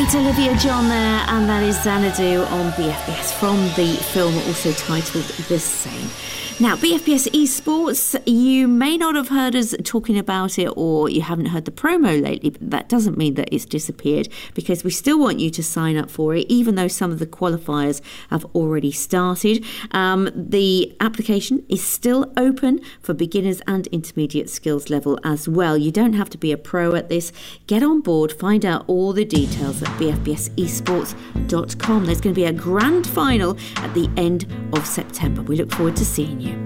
It's Olivia John there, and that is Xanadu on BFBS from the film also titled the same. Now, BFBS Esports, you may not have heard us talking about it, or you haven't heard the promo lately, but that doesn't mean that it's disappeared, because we still want you to sign up for it, even though some of the qualifiers have already started. The application is still open for beginners and intermediate skills level as well. You don't have to be a pro at this. Get on board, find out all the details at bfbsesports.com. There's going to be a grand final at the end of September. We look forward to seeing you.